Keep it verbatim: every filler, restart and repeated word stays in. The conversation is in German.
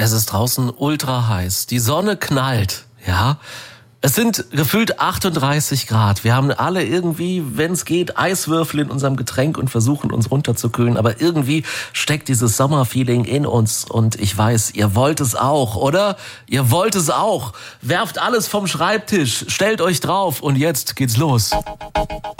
Es ist draußen ultra heiß. Die Sonne knallt, ja. Es sind gefühlt achtunddreißig Grad. Wir haben alle irgendwie, wenn es geht, Eiswürfel in unserem Getränk und versuchen uns runterzukühlen. Aber irgendwie steckt dieses Sommerfeeling in uns. Und ich weiß, ihr wollt es auch, oder? Ihr wollt es auch. Werft alles vom Schreibtisch, stellt euch drauf und jetzt geht's los.